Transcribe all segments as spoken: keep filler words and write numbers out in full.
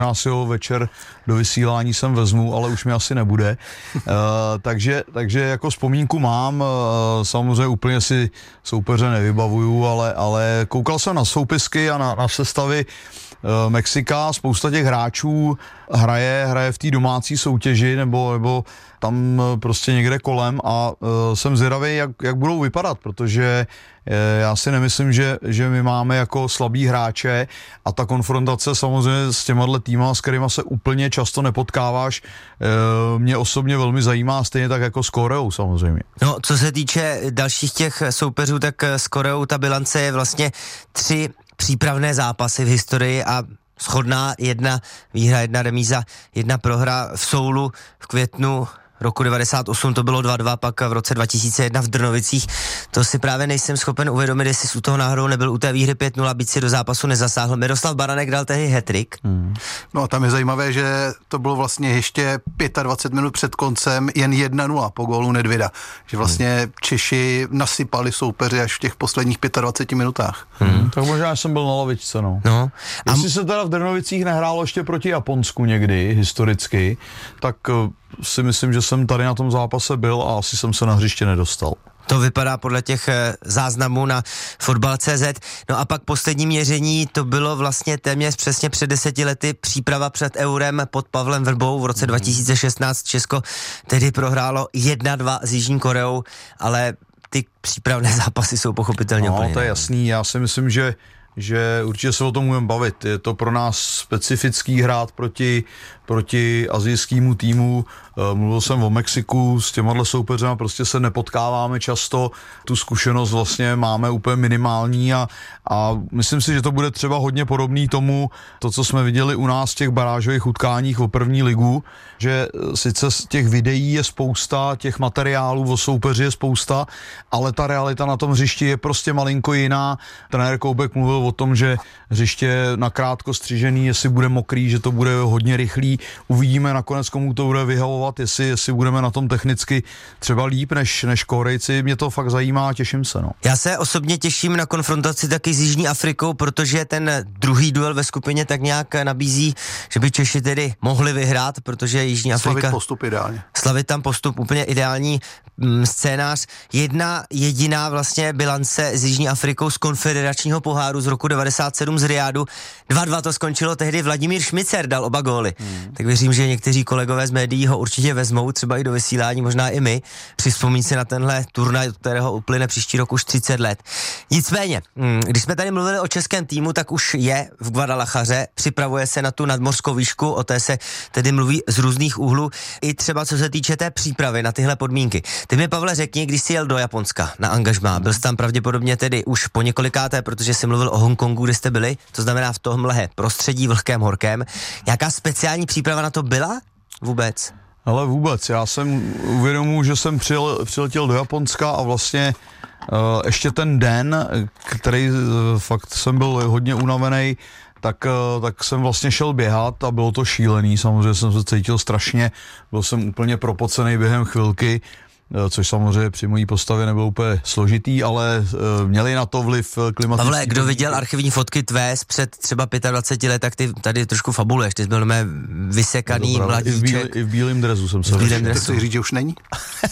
Já si ho večer do vysílání sem vezmu, ale už mi asi nebude. uh, takže, takže jako vzpomínku mám, uh, samozřejmě úplně si soupeře nevybavuju, ale, ale koukal jsem na soupisky a na, na sestavy uh, Mexika, spousta těch hráčů hraje, hraje v té domácí soutěži nebo, nebo tam prostě někde kolem a uh, jsem zvědavý, jak, jak budou vypadat, protože uh, já si nemyslím, že, že my máme jako slabý hráče a ta konfrontace samozřejmě s těma týma, s kterýma se úplně často nepotkáváš, uh, mě osobně velmi zajímá, stejně tak jako s Koreou samozřejmě. No, co se týče dalších těch soupeřů, tak s Koreou ta bilance je vlastně tři přípravné zápasy v historii a shodná, jedna výhra, jedna remíza, jedna prohra v Soulu v květnu roku devadesát osm, to bylo dva dva, pak v roce dva tisíce jedna v Drnovicích. To si právě nejsem schopen uvědomit, jestli jsi u toho náhodou nebyl u té výhry pět nula, byť si do zápasu nezasáhl. Miroslav Baranek dal tehdy hat-trick. Hmm. No a tam je zajímavé, že to bylo vlastně ještě dvacet pět minut před koncem jen jedna nula po gólu Nedvěda. Že vlastně hmm. Češi nasypali soupeři až v těch posledních dvaceti pěti minutách. Hmm. Tak možná jsem byl na lavičce, no. no. Jestli a... se teda v Drnovicích nehrálo ještě proti Japonsku někdy, historicky, tak si myslím, že jsem tady na tom zápase byl a asi jsem se na hřiště nedostal. To vypadá podle těch záznamů na fotbal tečka cé zet. No a pak poslední měření, to bylo vlastně téměř přesně před deseti lety příprava před eurem pod Pavlem Vrbou v roce dva tisíce šestnáct. Česko tedy prohrálo jedna dva s Jižní Koreou, ale ty přípravné zápasy jsou pochopitelně no, úplně. To je jasný, já si myslím, že že určitě se o tom můžeme bavit. Je to pro nás specifický hrát proti, proti asijskému týmu. Mluvil jsem o Mexiku, s těmahle soupeřema prostě se nepotkáváme často. Tu zkušenost vlastně máme úplně minimální a, a myslím si, že to bude třeba hodně podobný tomu, to, co jsme viděli u nás v těch barážových utkáních o první ligu, že sice z těch videí je spousta, těch materiálů o soupeři je spousta, ale ta realita na tom hřišti je prostě malinko jiná. Trenér Koubek mluvil o tom, že hřiště nakrátko střižený, jestli bude mokrý, že to bude hodně rychlý. Uvidíme nakonec, komu to bude vyhovovat, jestli, jestli budeme na tom technicky třeba líp než, než Korejci. Mě to fakt zajímá a těším se. No. Já se osobně těším na konfrontaci taky s Jižní Afrikou, protože ten druhý duel ve skupině tak nějak nabízí, že by Češi tedy mohli vyhrát, protože Jižní Afrika... Slavit postup ideálně. Slavit tam postup, úplně ideální mm, scénář. Jedna jediná vlastně bilance s Jižní Afrikou z konfederačního poháru z roku devadesát sedm z Riádu. dva dva to skončilo tehdy, Vladimír Šmicer dal oba góly. Hmm. Tak věřím, že někteří kolegové z médií ho určitě vezmou, třeba i do vysílání, možná i my, při vzpomínce na tenhle turnaj, od kterého uplyne příští rok už třicet let. Nicméně, když jsme tady mluvili o českém týmu, tak už je v Guadalajaře, připravuje se na tu nadmořskou výšku, o té se tedy mluví z různých úhlů, i třeba co se týče té přípravy na tyhle podmínky. Ty mi, Pavle, řekni, když jsi jel do Japonska na angažmá, byl jsi tam pravděpodobně tedy už po několikáté, protože jsi mluvil o Hongkongu, kde jste byli, to znamená v tomhle prostředí vlhkém, horkém. Jaká speciální příprava na to byla vůbec? Ale vůbec, já jsem uvědomuji, že jsem přijel, přiletěl do Japonska a vlastně uh, ještě ten den, který uh, fakt jsem byl hodně unavený, tak, uh, tak jsem vlastně šel běhat a bylo to šílený, samozřejmě jsem se cítil strašně, byl jsem úplně propocený během chvilky, což samozřejmě při mojí postavě nebylo úplně složitý, ale uh, měli na to vliv klimatický. Pavle, kdo viděl archivní fotky tvé před třeba dvaceti pěti let, tak ty tady trošku fabuluješ, ty jsi byl mé vysekaný no, mladíček. I v, bíl, I v bílém dresu jsem se. V bílém dresu. Chceš říct, že už není?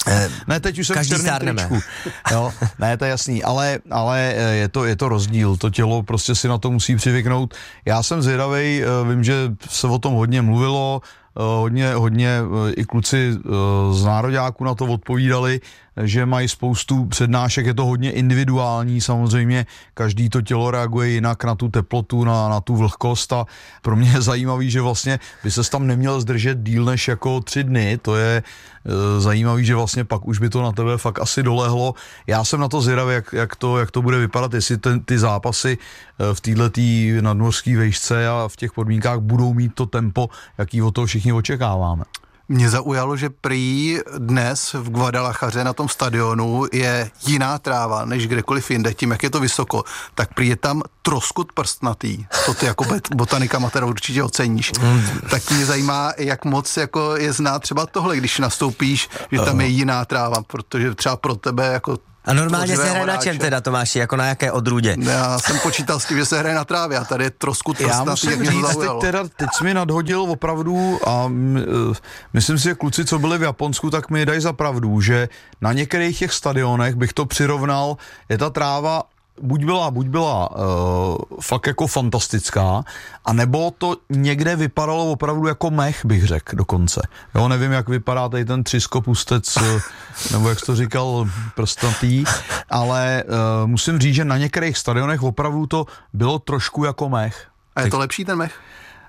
Ne, teď už jsem každý v černém tričku. Jo, ne, to je jasný, ale, ale je, to, je to rozdíl, to tělo prostě si na to musí přivyknout. Já jsem zvědavej, vím, že se o tom hodně mluvilo, hodně, hodně i kluci z nároďáků na to odpovídali, že mají spoustu přednášek, je to hodně individuální, samozřejmě každý to tělo reaguje jinak na tu teplotu, na, na tu vlhkost a pro mě je zajímavý, že vlastně by ses tam neměl zdržet díl než jako tři dny, to je e, zajímavý, že vlastně pak už by to na tebe fakt asi dolehlo. Já jsem na to zvědavý, jak, jak, to, jak to bude vypadat, jestli ten, ty zápasy e, v této nadmořské vejšce a v těch podmínkách budou mít to tempo, jaký od toho všichni očekáváme. Mě zaujalo, že prý dnes v Guadalajaře na tom stadionu je jiná tráva než kdekoliv jinde, tím jak je to vysoko, tak prý je tam troskut prstnatý. To ty jako botanik amatér určitě oceníš. Tak mě zajímá, jak moc jako je znát třeba tohle, když nastoupíš, že tam je jiná tráva, protože třeba pro tebe jako A normálně se hraje na hráče. čem teda, Tomáši, jako na jaké odrůdě? Já jsem počítal s tím, že se hraje na trávě a tady je trošku Já trstnatý, musím jak mě to říct, teď, zaujalo. teda, teď jsi mi nadhodil opravdu a m, uh, myslím si, že kluci, co byli v Japonsku, tak mi dají za pravdu, že na některých těch stadionech bych to přirovnal, je ta tráva buď byla, buď byla uh, fakt jako fantastická, anebo to někde vypadalo opravdu jako mech, bych řekl dokonce. Jo, nevím, jak vypadá tady ten třiskopustec, nebo jak jsi to říkal, prstatý, ale uh, musím říct, že na některých stadionech opravdu to bylo trošku jako mech. A je to lepší ten mech?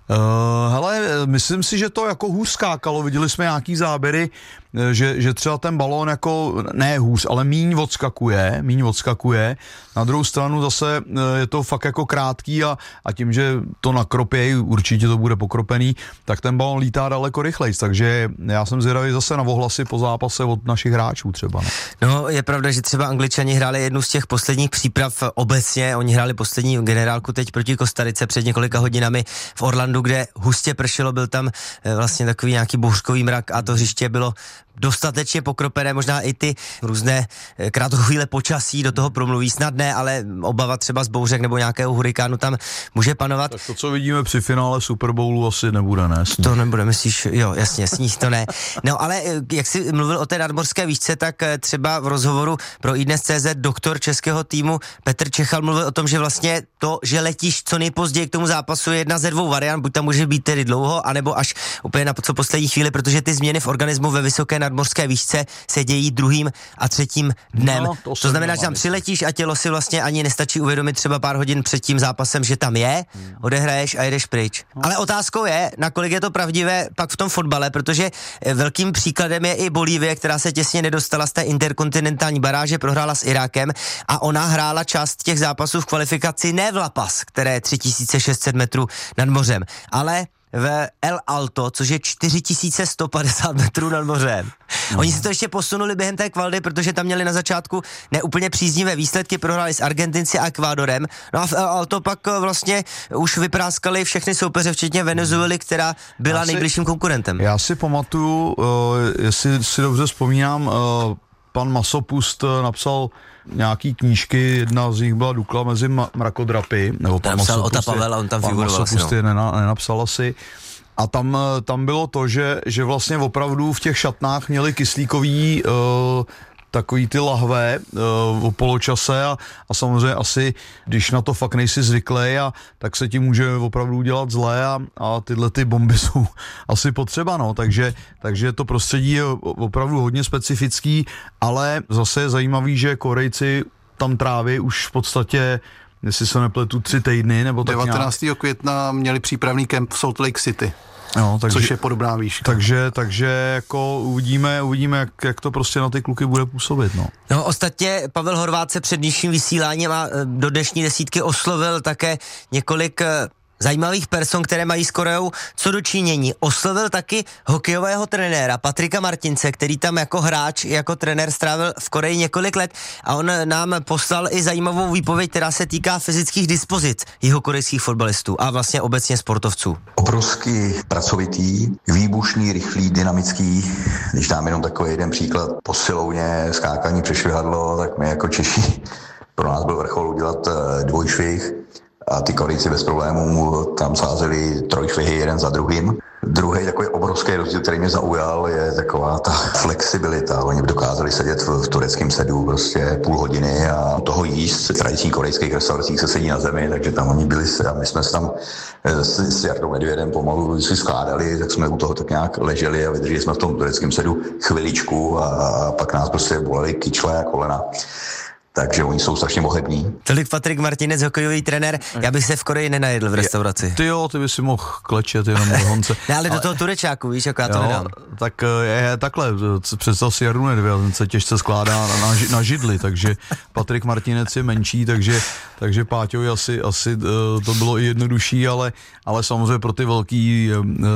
Uh, hele, myslím si, že to jako hůř skákalo, viděli jsme nějaký záběry, že, že třeba ten balón jako, ne hůř, ale míň odskakuje, míň odskakuje, na druhou stranu zase je to fakt jako krátký a, a tím, že to nakropějí, určitě to bude pokropený, tak ten balón lítá daleko rychlejc, takže já jsem zvědavý zase na ohlasy po zápase od našich hráčů třeba. No, no je pravda, že třeba Angličani hráli jednu z těch posledních příprav obecně, oni hráli poslední generálku teď proti Kostarice před několika hodinami v Orlandu, kde hustě pršelo, byl tam vlastně takový nějaký bouřkový mrak a to hřiště bylo dostatečně pokropené, možná i ty různé krátkochvíle počasí do toho promluví, snadné, ale obava třeba z bouřek nebo nějakého hurikánu tam může panovat. tak to, co vidíme při finále Super Bowlu, asi nebude, ne? Sníh. To nebude, myslíš, jo, jasně, sníh to ne. No ale jak jsi mluvil o té nadmořské výšce, tak třeba v rozhovoru pro iDnes tečka cé zet doktor českého týmu Petr Čechal mluvil o tom, že vlastně to, že letíš co nejpozději k tomu zápasu, je jedna ze dvou variant, buď tam může být tedy dlouho, anebo až úplně na co poslední chvíli, protože ty změny v organismu ve vysoké nadmořské výšce se dějí druhým a třetím dnem. No, to to znamená, že tam přiletíš a tělo si vlastně ani nestačí uvědomit třeba pár hodin před tím zápasem, že tam je, odehraješ a jedeš pryč. Ale otázkou je, nakolik je to pravdivé pak v tom fotbale, protože velkým příkladem je i Bolívie, která se těsně nedostala z té interkontinentální baráže, prohrála s Irákem a ona hrála část těch zápasů v kvalifikaci ne v La Paz, které je tři tisíce šest set metrů nad mořem, ale v El Alto, což je čtyři tisíce sto padesát metrů nad mořem. Oni si to ještě posunuli během té kvaldy, protože tam měli na začátku neúplně příznivé výsledky, prohráli s Argentinci a Ekvádorem. No a v El Alto pak vlastně už vypráskali všechny soupeře, včetně Venezuely, která byla si, nejbližším konkurentem. Já si pamatuju, uh, jestli si dobře vzpomínám, uh, pan Masopust napsal nějaký knížky, jedna z nich byla Dukla mezi mrakodrapy, nebo pan napsal Masopust, Ota Pavel a on tam figuroval. Pan Masopust je nenapsal asi. A tam, tam bylo to, že, že vlastně opravdu v těch šatnách měli kyslíkový uh, takový ty lahve uh, o poločase a, a samozřejmě asi, když na to fakt nejsi zvyklý, a tak se ti může opravdu udělat zlé a, a tyhle ty bomby jsou asi potřeba, no, takže, takže to prostředí je opravdu hodně specifický, ale zase je zajímavý, že Korejci tam tráví už v podstatě, jestli se nepletu, tři týdny, nebo tak devatenáctého nějak. května měli přípravný kemp v Salt Lake City. No, takže, což je podobná výška. Takže, takže jako uvidíme, uvidíme jak, jak to prostě na ty kluky bude působit. No. No ostatně Pavel Horváth se před dnešním vysíláním a do dnešní desítky oslovil také několik zajímavých person, které mají s Koreou co do činění. Oslovil taky hokejového trenéra Patrika Martince, který tam jako hráč, jako trenér strávil v Koreji několik let a on nám poslal i zajímavou výpověď, která se týká fyzických dispozic jihokorejských fotbalistů a vlastně obecně sportovců. Obrovský pracovitý, výbušný, rychlý, dynamický. Když dám jenom takový jeden příklad, posilovně, skákání přes švihadlo, tak my jako Češi, pro nás byl vrchol udělat dvojšvih, a ty Korejci bez problémů tam sázeli trojšvihy jeden za druhým. Druhý takový obrovský rozdíl, který mě zaujal, je taková ta flexibilita. Oni dokázali sedět v, v tureckém sedu prostě půl hodiny a toho jíst. V tradičních korejských restauracích se sedí na zemi, takže tam oni byli se a my jsme se tam s, s Jardou Medvědem pomalu si skládali, tak jsme u toho tak nějak leželi a vydrželi jsme v tom tureckém sedu chviličku a, a pak nás prostě bolely kyčle a kolena. Takže oni jsou strašně mohební. Tolik Patrik Martinec, hokejový trenér. Já bych se v Koreji nenajedl v restauraci. Ty jo, ty by si mohl klečet jenom do honce. Ne, ale do toho turečáku, víš, jako já to jo, nedám. Tak je takhle, představ si Jardu Nedvěd, ten se těžce skládá na, na, na židli, takže Patrik Martinec je menší, takže, takže Páťovi asi, asi to bylo i jednodušší, ale, ale samozřejmě pro ty velký,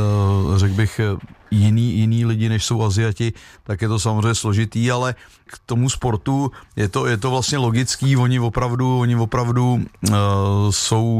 řekl bych, jiný, jiný lidi, než jsou Aziati, tak je to samozřejmě složitý, ale k tomu sportu je to, je to vlastně logický, oni opravdu, oni opravdu uh, jsou,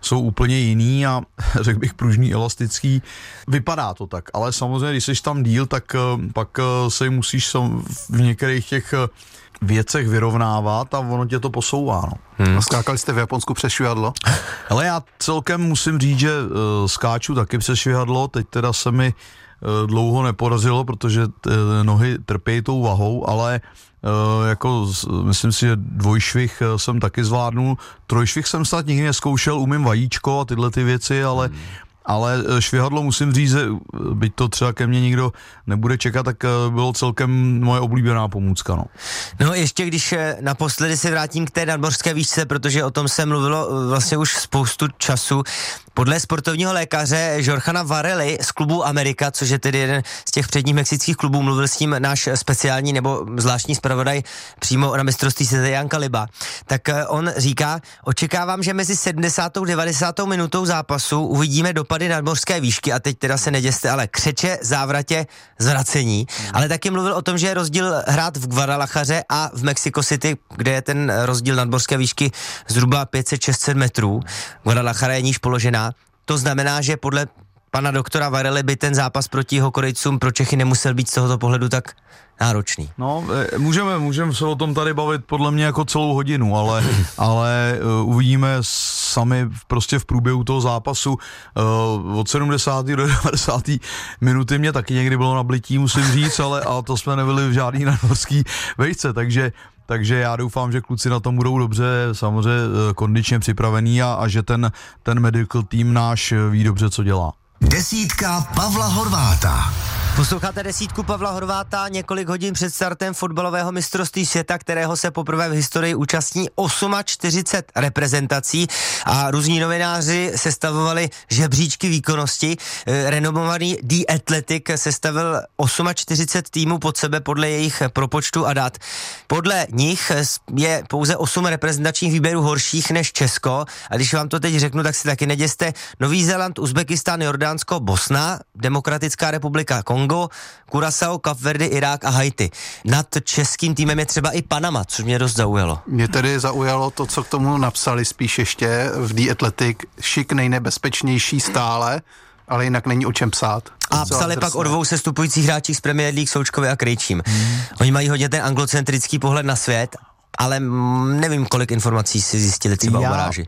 jsou úplně jiný a řekl bych pružný, elastický. Vypadá to tak, ale samozřejmě, když jsi tam díl, tak pak se musíš v některých těch věcech vyrovnávat a ono tě to posouvá. No. Hmm. A skákali jste v Japonsku přes švihadlo? Ale já celkem musím říct, že uh, skáču taky přes švihadlo, teď teda se mi uh, dlouho nepodařilo, protože t, nohy trpějí tou vahou, ale uh, jako myslím si, že dvojšvih jsem taky zvládnul, trojšvih jsem snad nikdy neskoušel, umím vajíčko a tyhle ty věci, ale hmm. Ale švihadlo musím říct, že byť to třeba ke mně nikdo nebude čekat, tak bylo celkem moje oblíbená pomůcka. No, no ještě když naposledy se vrátím k té nadmořské výšce, protože o tom se mluvilo vlastně už spoustu času. Podle sportovního lékaře Jorgana Varely z klubu Amerika, což je tedy jeden z těch předních mexických klubů, mluvil s ním náš speciální nebo zvláštní zpravodaj přímo na mistrovství světa Jan Kaliba, tak on říká, očekávám, že mezi sedmdesátou a devadesátou minutou zápasu uvidíme dopady nadmořské výšky a teď teda se neděste, ale křeče, závratě, zvracení, hmm. ale taky mluvil o tom, že je rozdíl hrát v Guadalajaře a v Mexico City, kde je ten rozdíl nadmořské výšky zhruba pět set šest set metrů. Guadalajara je níž položená. To znamená, že podle pana doktora Varely by ten zápas proti Jihokorejcům pro Čechy nemusel být z tohoto pohledu tak náročný. No, můžeme, můžeme se o tom tady bavit podle mě jako celou hodinu, ale, ale uh, uvidíme sami prostě v průběhu toho zápasu. Uh, od sedmdesáté do devadesáté minuty mě taky někdy bylo na blití, musím říct, ale a to jsme nebyli v žádný nadmořský vejce, takže Takže já doufám, že kluci na tom budou dobře, samozřejmě kondičně připravení a, a že ten, ten medical tým náš ví dobře, co dělá. Desítka Pavla Horváta. Posloucháte desítku Pavla Horváta několik hodin před startem fotbalového mistrovství světa, kterého se poprvé v historii účastní čtyřicet osm reprezentací a různí novináři sestavovali žebříčky výkonnosti. Renomovaný The Athletic sestavil čtyřicet osm týmů pod sebe podle jejich propočtu a dat. Podle nich je pouze osm reprezentačních výběrů horších než Česko a když vám to teď řeknu, tak si taky neděste. Nový Zéland, Uzbekistán, Jordánsko, Bosna, Demokratická republika Kongo, Curaçao, Kapverdy, Irák a Haiti. Nad českým týmem je třeba i Panama, což mě dost zaujalo. Mě tedy zaujalo to, co k tomu napsali spíš ještě v The Athletic, šik nejnebezpečnější stále, ale jinak není o čem psát. A psali pak o dvou sestupujících hráčích z Premier League, Součkovi a Krejčím. Hmm. Oni mají hodně ten anglocentrický pohled na svět, ale nevím, kolik informací si zjistili třeba o baráži.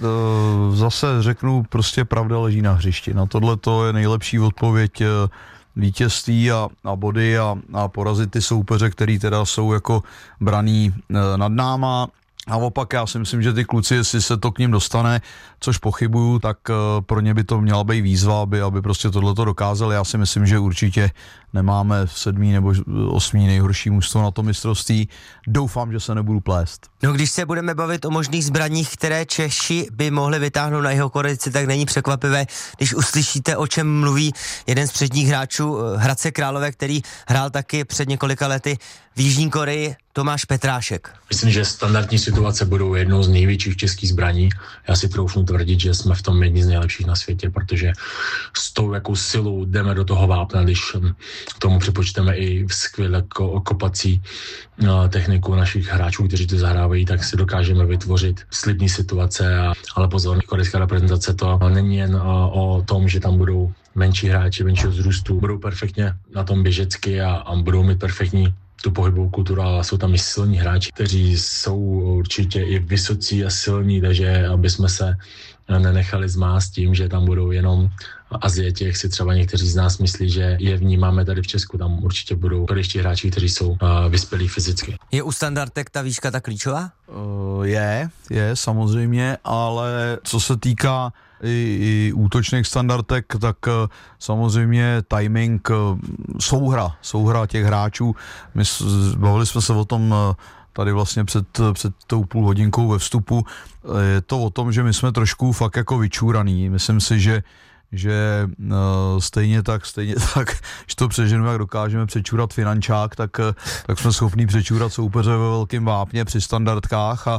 Zase řeknu, prostě pravda leží na hřišti. Na tohle to je nejlepší odpověď, vítězství a, a body a, a porazit ty soupeře, který teda jsou jako braný nad náma. A opak já si myslím, že ty kluci, jestli se to k ním dostane, což pochybuju, tak pro ně by to měla být výzva, aby, aby prostě tohleto dokázali. Já si myslím, že určitě nemáme sedmý nebo osmý nejhorší mužstvo na tom mistrovství. Doufám, že se nebudu plést. No když se budeme bavit o možných zbraních, které Češi by mohli vytáhnout na Jihokorejci, tak není překvapivé, když uslyšíte, o čem mluví jeden z předních hráčů Hradce Králové, který hrál taky před několika lety v Jižní Koreji, Tomáš Petrášek. Myslím, že standardní situace budou jednou z největších českých zbraní. Já si troufnu tvrdit, že jsme v tom jedni z nejlepších na světě, protože s tou jakou silou jdeme do toho vápna, když k tomu připočteme i skvěle kopací techniku našich hráčů, kteří to zahrávají, tak si dokážeme vytvořit slibné situace. A, ale pozor, korejská reprezentace to není jen o tom, že tam budou menší hráči, menšího vzrůstu, budou perfektně na tom běžecky a, a budou mít perfektní tu pohybovou kulturu, ale jsou tam i silní hráči, kteří jsou určitě i vysocí a silní, takže aby jsme se nenechali zmást tím, že tam budou jenom Aziati, jak si třeba někteří z nás myslí, že je vnímáme tady v Česku, tam určitě budou korejští hráči, kteří jsou uh, vyspělí fyzicky. Je u standardek ta výška ta klíčová? Uh, je, je samozřejmě, ale co se týká i, i útočných standardek, tak uh, samozřejmě timing, uh, souhra, souhra těch hráčů. My s, bavili jsme se o tom uh, tady vlastně před, před tou půl hodinkou ve vstupu. Je to o tom, že my jsme trošku fakt jako vyčúraný. Myslím si, že že uh, stejně tak, stejně tak, že to přeženu, jak dokážeme přečurat finančák, tak, tak jsme schopní přečurat soupeře ve velkém vápně při standardkách a,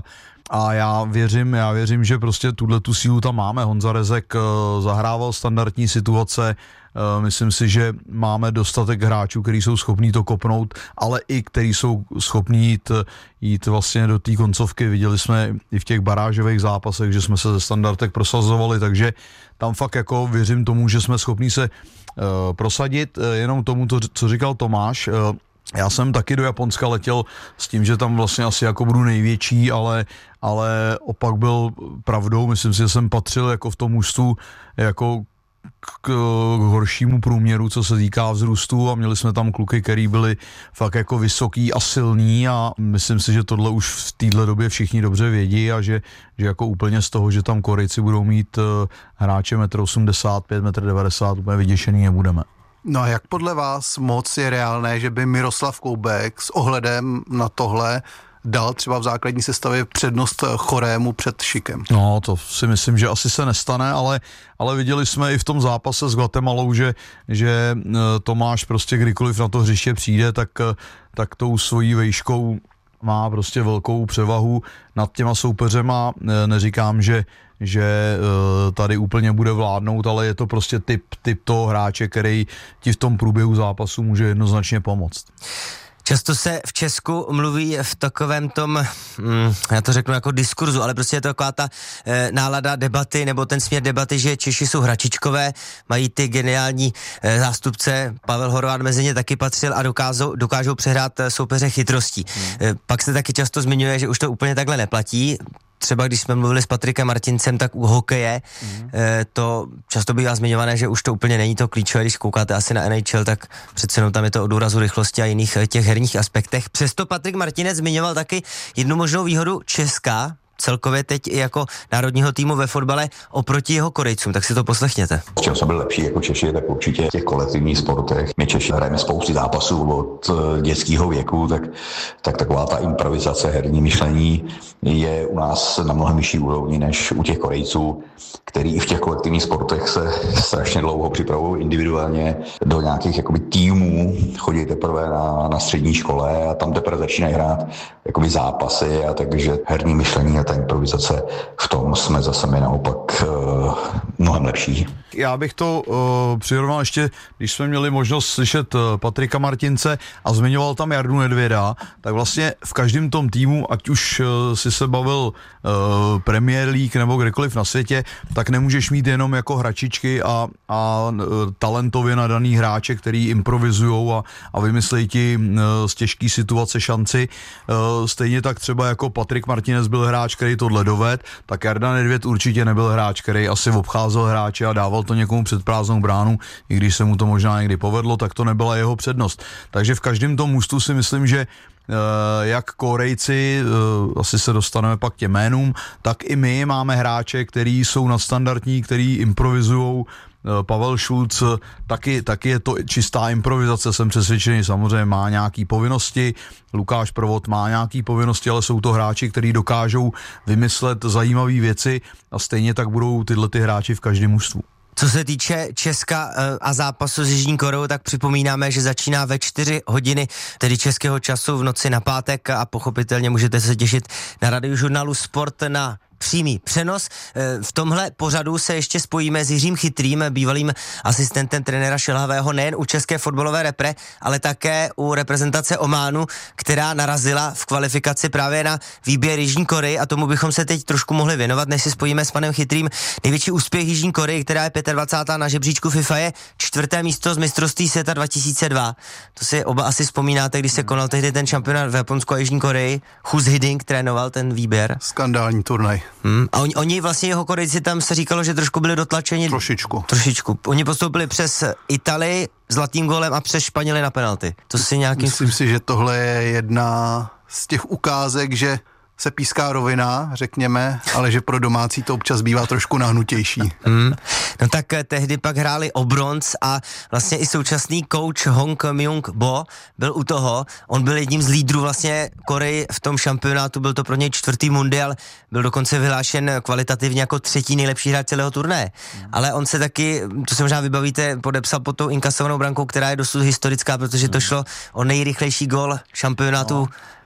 A já věřím, já věřím, že prostě tuhle tu sílu tam máme. Honza Rezek zahrával standardní situace, myslím si, že máme dostatek hráčů, kteří jsou schopní to kopnout, ale i kteří jsou schopní jít, jít vlastně do té koncovky. Viděli jsme i v těch barážových zápasech, že jsme se ze standardek prosazovali, takže tam fakt jako věřím tomu, že jsme schopní se uh, prosadit. Jenom tomu, to, co říkal Tomáš, uh, já jsem taky do Japonska letěl s tím, že tam vlastně asi jako budu největší, ale, ale opak byl pravdou. Myslím si, že jsem patřil jako v tom mužstvu jako k, k horšímu průměru, co se týká vzrůstu, a měli jsme tam kluky, který byli fakt jako vysoký a silný, a myslím si, že tohle už v téhle době všichni dobře vědí, a že, že jako úplně z toho, že tam Korejci budou mít hráče metr osmdesát pět, metr devadesát, úplně vyděšený nebudeme. No a jak podle vás moc je reálné, že by Miroslav Koubek s ohledem na tohle dal třeba v základní sestavě přednost Chorému před Šikem? No, to si myslím, že asi se nestane, ale, ale viděli jsme i v tom zápase s Guatemalou, že, že Tomáš prostě kdykoliv na to hřiště přijde, tak, tak tou svojí vejškou má prostě velkou převahu nad těma soupeřema. Neříkám, že že tady úplně bude vládnout, ale je to prostě typ, typ toho hráče, který ti v tom průběhu zápasu může jednoznačně pomoct. Často se v Česku mluví v takovém tom, hm, já to řeknu jako diskurzu, ale prostě je to taková ta e, nálada debaty, nebo ten směr debaty, že Češi jsou hračičkové, mají ty geniální e, zástupce, Pavel Horváth mezi ně taky patřil, a dokážou, dokážou přehrát soupeře chytrostí. Hmm. E, pak se taky často zmiňuje, že už to úplně takhle neplatí. Třeba když jsme mluvili s Patrikem Martincem, tak u hokeje mm. e, to často bývá zmiňované, že už to úplně není to klíčové. Když koukáte asi na N H L, tak přece jenom tam je to o důrazu rychlosti a jiných těch herních aspektech. Přesto Patrik Martinec zmiňoval taky jednu možnou výhodu Česka, celkově teď i jako národního týmu ve fotbale oproti jeho Korejcům, tak si to poslechněte. S čem jsme byli lepší jako Češi, tak určitě v těch kolektivních sportech. My Češi hrajeme spousty zápasů od dětského věku, tak, tak taková ta improvizace, herní myšlení je u nás na mnohem vyšší úrovni než u těch Korejců, který i v těch kolektivních sportech se strašně dlouho připravují individuálně do nějakých jakoby týmů, chodí teprve na, na střední škole a tam teprve začínají hrát jakoby zápasy, a takže herní myšlení a ta improvizace, v tom jsme zase my naopak uh, mnohem lepší. Já bych to uh, přirovnal ještě, když jsme měli možnost slyšet uh, Patrika Martince a zmiňoval tam Jardu Nedvěda, tak vlastně v každém tom týmu, ať už uh, si se bavil uh, Premier League nebo kdekoliv na světě, tak nemůžeš mít jenom jako hračičky a, a uh, talentově nadaný hráče, který improvizujou a, a vymyslejí ti uh, z těžké situace šanci. Uh, stejně tak třeba jako Patrik Martinec byl hráč, který tohle doved, tak Jarda Nedvěd určitě nebyl hráč, který asi obcházel hráče a dával to někomu před prázdnou bránu, i když se mu to možná někdy povedlo, tak to nebyla jeho přednost. Takže v každém tom mužstvu si myslím, že uh, jak Korejci, uh, asi se dostaneme pak k těm jménům, tak i my máme hráče, který jsou nadstandardní, který improvizujou. Pavel Šulc, taky, taky je to čistá improvizace, jsem přesvědčený, samozřejmě má nějaký povinnosti, Lukáš Provod má nějaký povinnosti, ale jsou to hráči, kteří dokážou vymyslet zajímavé věci, a stejně tak budou tyhle ty hráči v každém mužstvu. Co se týče Česka a zápasu s Jižní Koreou, tak připomínáme, že začíná ve čtyři hodiny, tedy českého času v noci na pátek, a pochopitelně můžete se těšit na Radiožurnálu Sport na přímý přenos. V tomhle pořadu se ještě spojíme s Jiřím Chytrým, bývalým asistentem trenéra Šilhavého nejen u české fotbalové repre, ale také u reprezentace Ománu, která narazila v kvalifikaci právě na výběr Jižní Koreji, a tomu bychom se teď trošku mohli věnovat, než si spojíme s panem Chytrým. Největší úspěch Jižní Koreji, která je dvacátá pátá na žebříčku FIFA, je čtvrté místo z mistrovství světa dva tisíce dva. To si oba asi vzpomínáte, když se konal tehdy ten šampionát v Japonsku a Jižní Koreji. Hus Hiding trénoval ten výběr. Skandální turnaj. Hmm. A oni, oni vlastně jeho Korejci, tam se říkalo, že trošku byli dotlačeni. Trošičku. Trošičku. Oni postoupili přes Italii zlatým gólem a přes Španěly na penalty. To si nějakým... Myslím si, že tohle je jedna z těch ukázek, že se píská rovina, řekněme, ale že pro domácí to občas bývá trošku nahnutější. Hmm. No tak tehdy pak hráli o bronz a vlastně i současný coach Hong Myung-bo byl u toho. On byl jedním z lídrů vlastně Koreji v tom šampionátu, byl to pro něj čtvrtý mundial, byl dokonce vyhlášen kvalitativně jako třetí nejlepší hráč celého turnaje. Hmm. Ale on se taky, to se možná vybavíte, podepsal pod tou inkasovanou brankou, která je dosud historická, protože to šlo o nejrychlejší gól šampionátu. No.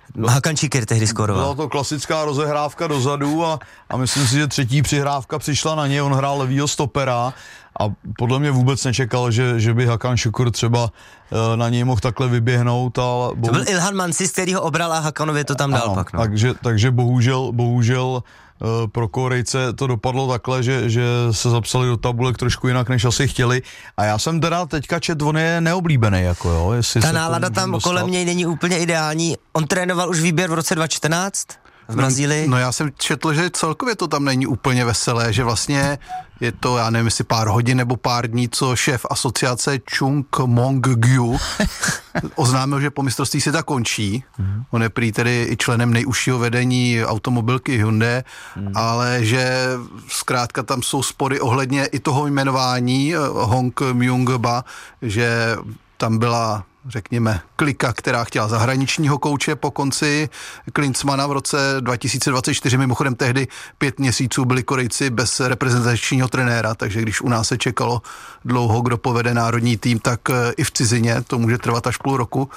Hakan Šikir tehdy skoroval. Byla to klasická rozehrávka dozadu a, a myslím si, že třetí přihrávka přišla na něj, on hrál levýho stopera a podle mě vůbec nečekal, že, že by Hakan Šukur třeba e, na něj mohl takhle vyběhnout. A bohu... To byl Ilhan Mansis, který ho obral a Hakanově to tam dal ano, pak. No. Takže, takže bohužel, bohužel e, pro Korejce to dopadlo takhle, že, že se zapsali do tabulek trošku jinak, než asi chtěli. A já jsem teda teďka čet, on je neoblíbený. Jako jo, jestli ta nálada tam dostat. Kolem něj není úplně ideální. On trénoval už výběr v roce dva tisíce čtrnáct v Brazílii. No, no já jsem četl, že celkově to tam není úplně veselé, že vlastně je to, já nevím, jestli pár hodin nebo pár dní, co šéf asociace Chung Mong-gyu oznámil, že po mistrovství světa končí. Mm. On je prý tedy i členem nejužšího vedení automobilky Hyundai, mm. ale že zkrátka tam jsou spory ohledně i toho jmenování Hong Myung-ba, že tam byla, řekněme, klika, která chtěla zahraničního kouče po konci Klinsmana v roce dva tisíce dvacet čtyři. Mimochodem tehdy pět měsíců byli Korejci bez reprezentačního trenéra, takže když u nás se čekalo dlouho, kdo povede národní tým, tak i v cizině to může trvat až půl roku.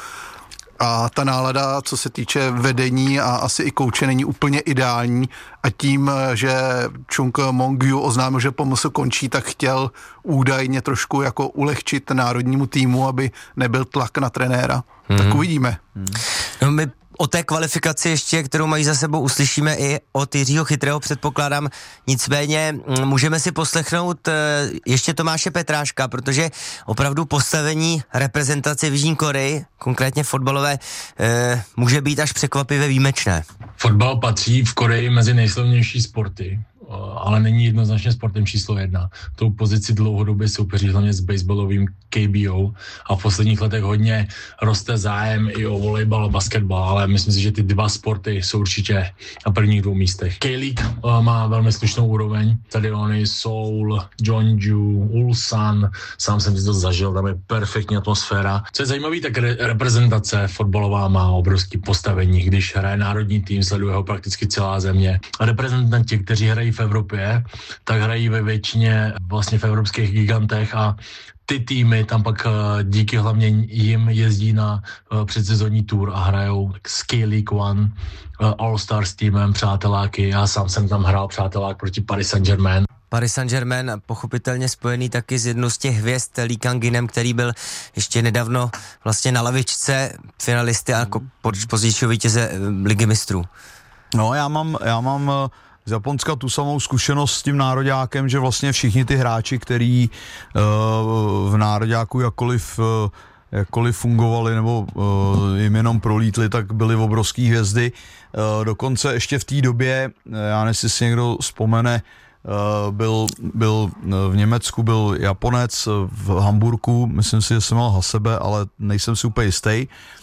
A ta nálada, co se týče vedení a asi i kouče, není úplně ideální a tím, že Chung Mong-gyu oznámil, že pomoc končí, tak chtěl údajně trošku jako ulehčit národnímu týmu, aby nebyl tlak na trenéra. Hmm. Tak uvidíme. Hmm. No my o té kvalifikaci ještě, kterou mají za sebou, uslyšíme i od Jiřího Chytrého, předpokládám. Nicméně můžeme si poslechnout ještě Tomáše Petráška, protože opravdu postavení reprezentace v Jižní Koreji, konkrétně fotbalové, může být až překvapivě výjimečné. Fotbal patří v Koreji mezi nejslavnější sporty, ale není jednoznačně sportem číslo jedna. Tou pozici dlouhodobě soupeří hlavně s baseballovým K B O a v posledních letech hodně roste zájem i o volejbal a basketbal, ale myslím si, že ty dva sporty jsou určitě na prvních dvou místech. K-League má velmi slušnou úroveň. Stadiony Seoul, Jeonju, Ulsan, sám jsem si to zažil, tam je perfektní atmosféra. Co je zajímavé, tak re- reprezentace fotbalová má obrovský postavení, když hraje národní tým, sleduje ho prakticky celá země. A reprezentanti, kteří hrají v Evropě, tak hrají ve většině vlastně v evropských gigantech a ty týmy tam pak díky hlavně jim jezdí na předsezonní tour a hrajou s K-League One, All-Star s týmem, přáteláky. Já sám jsem tam hrál přátelák proti Paris Saint-Germain. Paris Saint-Germain pochopitelně spojený taky s jednou z těch hvězd Lee Kang-inem, který byl ještě nedávno vlastně na lavičce finalisty a jako pozdějšího vítěze Ligy mistrů. No já mám, já mám z Japonska tu samou zkušenost s tím nároďákem, že vlastně všichni ty hráči, který uh, v nároďáku jakkoliv, uh, jakkoliv fungovali nebo uh, jim jenom prolítli, tak byly obrovský hvězdy. Uh, dokonce ještě v té době, já nevím, jestli si někdo vzpomene, uh, byl, byl v Německu, byl Japonec v Hamburku, myslím si, že jsem měl Hasebe, ale nejsem si úplně jistý.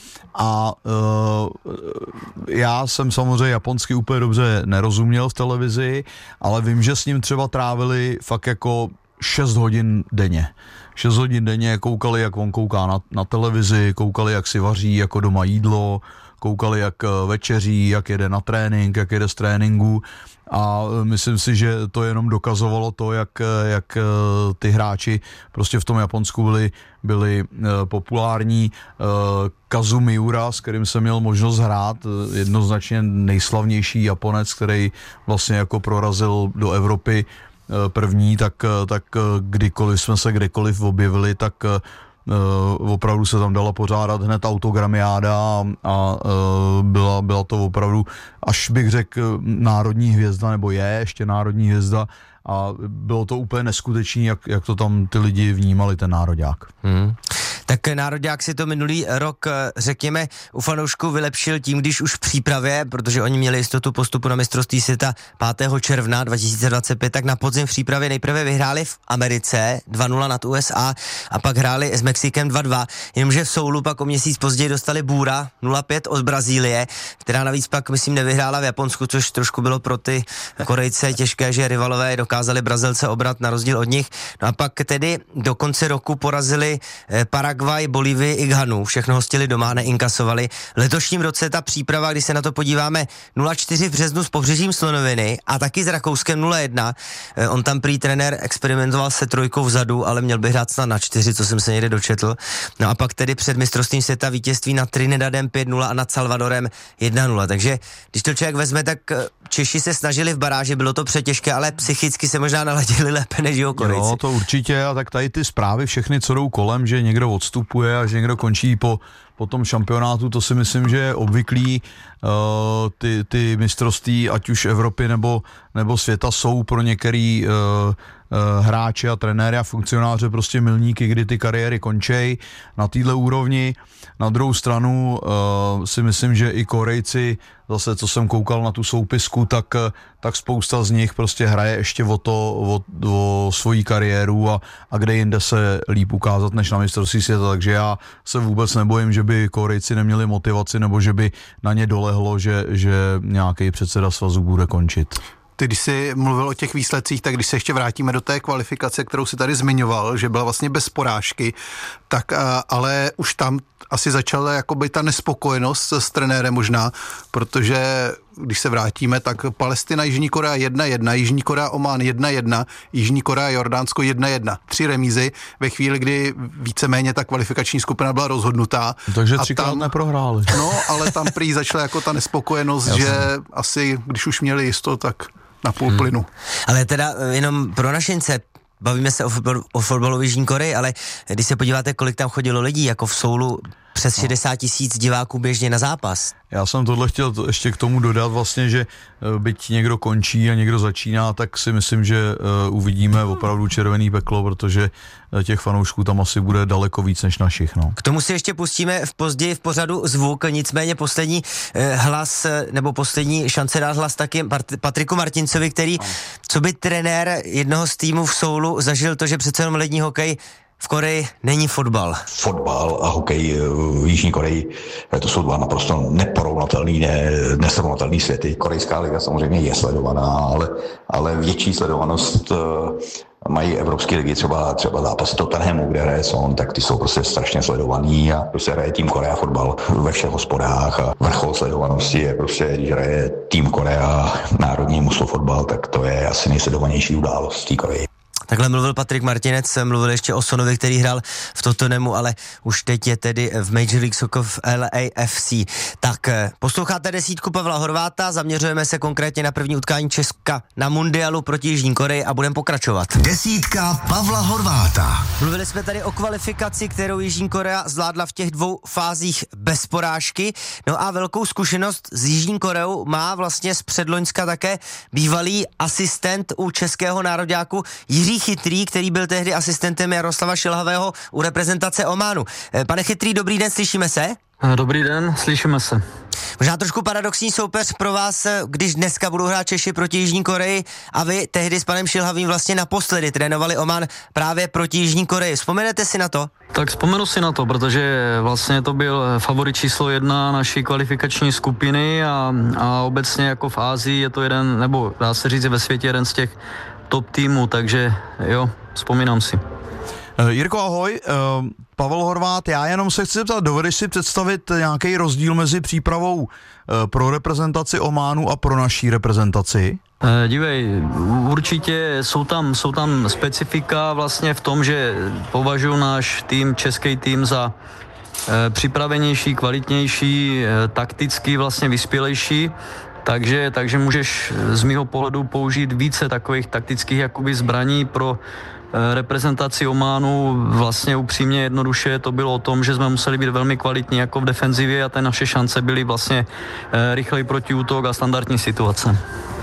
A uh, já jsem samozřejmě japonsky úplně dobře nerozuměl v televizi, ale vím, že s ním třeba trávili fakt jako šest hodin denně. šest hodin denně koukali, jak on kouká na, na televizi, koukali, jak si vaří jako doma jídlo, koukali, jak večeří, jak jede na trénink, jak jede z tréninku. A myslím si, že to jenom dokazovalo to, jak, jak ty hráči prostě v tom Japonsku byli, byli populární. Kazu Miura, s kterým jsem měl možnost hrát, jednoznačně nejslavnější Japonec, který vlastně jako prorazil do Evropy první, tak, tak kdykoliv jsme se kdekoliv objevili, tak Uh, opravdu se tam dala pořádat hned autogramiáda a, a uh, byla, byla to opravdu, až bych řekl, národní hvězda, nebo je ještě národní hvězda a bylo to úplně neskutečné, jak, jak to tam ty lidi vnímali, ten nároďák. Hmm. Tak nároďák si to minulý rok, řekněme, u fanoušků vylepšil tím, když už v přípravě, protože oni měli jistotu postupu na mistrovství světa pátého června dva tisíce dvacet pět, tak na podzim v přípravě nejprve vyhráli v Americe dva nula nad U S A a pak hráli s Mexikem dva dva, jenomže v Soulu pak o měsíc později dostali bůra nula pět od Brazílie, která navíc pak, myslím, nevyhrála v Japonsku, což trošku bylo pro ty Korejce těžké, že rivalové dokázali Brazilce obrat na rozdíl od nich. No a pak tedy do konce roku porazili Parag Paraguay, Bolívii i Ghanu. Všechno hostili doma, neinkasovali. V letošním roce ta příprava, když se na to podíváme, nula čtyři v březnu s Pobřežím Slonoviny a taky s Rakouskem nula jedna. On tam prý trenér experimentoval se trojkou vzadu, ale měl by hrát snad na čtyři, co jsem se někde dočetl. No a pak tedy před mistrovstvím světa vítězství nad Trinidadem pět nula a nad Salvadorem jedna nula. Takže když to člověk vezme, tak Češi se snažili v baráži, bylo to přetěžké, ale psychicky se možná naladili lépe než jeho Korejci. Jo, to určitě, a tak tady ty zprávy všechny, co jdou kolem, že někdo odstupuje a že někdo končí po, po tom šampionátu, to si myslím, že je obvyklý. Uh, ty, ty mistrovství, ať už Evropy nebo, nebo světa, jsou pro některý uh, uh, hráče a trenéry a funkcionáře prostě milníky, kdy ty kariéry končí na této úrovni. Na druhou stranu uh, si myslím, že i Korejci, zase co jsem koukal na tu soupisku, tak, tak spousta z nich prostě hraje ještě o to, o, o svoji kariéru a, a kde jinde se líp ukázat než na mistrovství světa, takže já se vůbec nebojím, že by Korejci neměli motivaci nebo že by na ně dolehlo, že, že nějaký předseda svazu bude končit. Ty, když jsi mluvil o těch výsledcích, tak když se ještě vrátíme do té kvalifikace, kterou si tady zmiňoval, že byla vlastně bez porážky, tak ale už tam asi začala jakoby ta nespokojenost s trenérem možná, protože když se vrátíme, tak Palestina, Jižní Korea jedna jedna, Jižní Korea, Omán jedna jedna, Jižní Korea, Jordánsko jedna jedna. Tři remízy ve chvíli, kdy víceméně ta kvalifikační skupina byla rozhodnutá. Takže třikrát tam neprohráli. No, ale tam prý začala jako ta nespokojenost, že asi, když už měli jisto, tak na půl hmm. plynu. Ale teda jenom pro našince, bavíme se o, fotbal, o fotbalu v Jižní Koreji, ale když se podíváte, kolik tam chodilo lidí, jako v Soulu přes šedesát tisíc diváků běžně na zápas. Já jsem tohle chtěl to ještě k tomu dodat vlastně, že byť někdo končí a někdo začíná, tak si myslím, že uh, uvidíme opravdu červený peklo, protože těch fanoušků tam asi bude daleko víc než našich. No. K tomu si ještě pustíme v později v pořadu zvuk, nicméně poslední eh, hlas, nebo poslední šance dát hlas taky Patriku Martincovi, který, co by trenér jednoho z týmů v Soulu, zažil to, že přece jenom lední hokej v Koreji není fotbal. Fotbal a hokej v Jižní Koreji, to jsou dva naprosto neporovnatelný, ne, nesrovnatelný světy. Korejská liga samozřejmě je sledovaná, ale, ale větší sledovanost mají evropské ligy, třeba, třeba zápasy Tottenhamu, kde hraje Son, tak ty jsou prostě strašně sledovaný a prostě hraje tým Korea fotbal ve všech hospodách a vrchol sledovanosti je prostě, když hraje tým Korea národní mužstvo fotbal, tak to je asi nejsledovanější událost v té Koreji. Takhle mluvil Patrik Martinec, mluvil ještě o Sonovi, který hrál v Tottenhamu, ale už teď je tedy v Major League Soccer v L A F C. Tak posloucháte desítku Pavla Horváta, zaměřujeme se konkrétně na první utkání Česka na mundialu proti Jižní Koreji a budeme pokračovat. Desítka Pavla Horváta. Mluvili jsme tady o kvalifikaci, kterou Jižní Korea zvládla v těch dvou fázích bez porážky. No a velkou zkušenost s Jižní Koreou má vlastně z předloňska také bývalý asistent u českého nároďáku Jiří Chytrý, který byl tehdy asistentem Jaroslava Šilhavého u reprezentace Ománu. Pane Chytrý, dobrý den, slyšíme se? Dobrý den, slyšíme se. Možná trošku paradoxní soupeř pro vás, když dneska budou hrát Češi proti Jižní Koreji a vy tehdy s panem Šilhavým vlastně naposledy trénovali Oman právě proti Jižní Koreji. Vzpomenete si na to? Tak vzpomenu si na to, protože vlastně to byl favorit číslo jedna naší kvalifikační skupiny a, a obecně jako v Ázii je to jeden, nebo dá se říct ve světě jeden z těch top týmů, takže jo, vzpomínám si. Jirko, ahoj, Pavel Horvát, já jenom se chci zeptat, dovedeš si představit nějaký rozdíl mezi přípravou pro reprezentaci Ománu a pro naší reprezentaci? Dívej, určitě jsou tam, jsou tam specifika vlastně v tom, že považuji náš tým, český tým za připravenější, kvalitnější, takticky vlastně vyspělejší. Takže, takže můžeš z mýho pohledu použít více takových taktických jakoby zbraní pro e, reprezentaci Ománu. Vlastně upřímně jednoduše to bylo o tom, že jsme museli být velmi kvalitní jako v defenzivě a ty naše šance byly vlastně e, rychlej protiútok a standardní situace.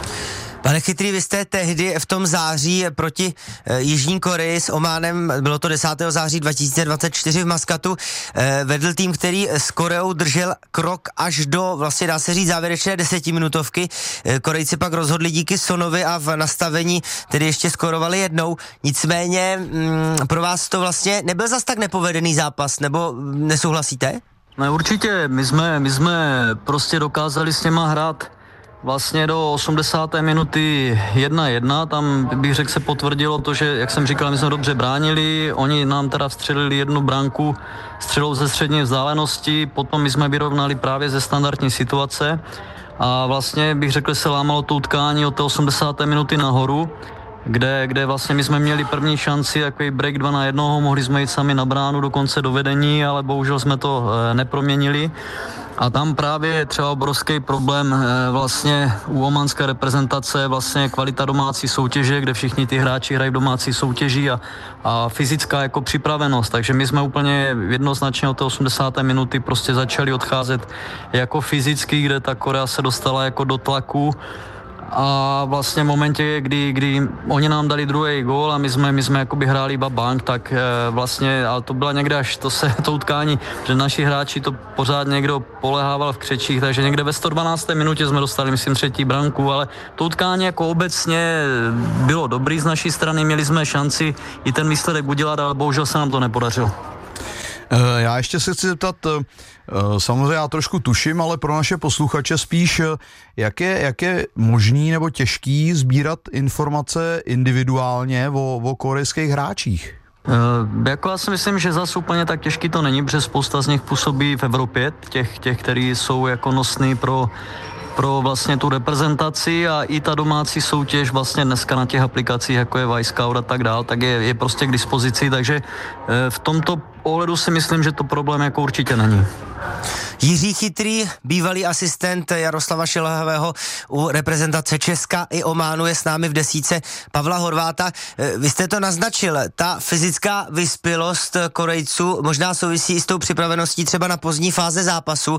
Pane Chytrý, vy jste tehdy v tom září proti e, Jižní Koreji s Ománem, bylo to desátého září dva tisíce dvacet čtyři v Maskatu, e, vedl tým, který s Koreou držel krok až do, vlastně dá se říct, závěrečné desetiminutovky. E, Korejci pak rozhodli díky Sonovi a v nastavení tedy ještě skorovali jednou. Nicméně m, pro vás to vlastně nebyl zas tak nepovedený zápas, nebo nesouhlasíte? Ne, určitě, my jsme, my jsme prostě dokázali s něma hrát vlastně do osmdesáté minuty jedna jedna, tam bych řekl se potvrdilo to, že jak jsem říkal, my jsme dobře bránili, oni nám teda vstřelili jednu branku střelou ze střední vzdálenosti, potom my jsme vyrovnali právě ze standardní situace a vlastně bych řekl, se lámalo to utkání od té osmdesáté minuty nahoru, kde, kde vlastně my jsme měli první šanci, jako break dva na jednoho, mohli jsme jít sami na bránu dokonce do vedení, ale bohužel jsme to e, neproměnili. A tam právě třeba obrovský problém e, vlastně u omanské reprezentace, vlastně kvalita domácí soutěže, kde všichni ty hráči hrají v domácí soutěži a, a fyzická jako připravenost. Takže my jsme úplně jednoznačně od té osmdesáté minuty prostě začali odcházet jako fyzicky, kde ta Korea se dostala jako do tlaku. A vlastně v momentě, kdy, kdy oni nám dali druhý gól a my jsme, my jsme jakoby hráli iba bank, tak e, vlastně, ale to byla někde až to se, to utkání, že naši hráči to pořád někdo polehával v křečích, takže někde ve sto dvanácté minutě jsme dostali, myslím, třetí branku, ale to utkání jako obecně bylo dobrý z naší strany, měli jsme šanci i ten výsledek udělat, ale bohužel se nám to nepodařilo. Já ještě se chci zeptat, samozřejmě já trošku tuším, ale pro naše posluchače spíš, jak je, jak je možný nebo těžký sbírat informace individuálně o, o korejských hráčích? E, jako já si myslím, že zase úplně tak těžký to není, protože spousta z nich působí v Evropě, těch, těch kteří jsou jako nosní pro pro vlastně tu reprezentaci a i ta domácí soutěž vlastně dneska na těch aplikacích, jako je Wisecout a tak dál, tak je, je prostě k dispozici, takže e, v tomto ohledu si myslím, že to problém jako určitě není. Jiří Chytrý, bývalý asistent Jaroslava Šilhavého u reprezentace Česka i Ománu, je s námi v desíce Pavla Horváta. Vy jste to naznačil, ta fyzická vyspělost Korejců možná souvisí i s tou připraveností třeba na pozdní fáze zápasu.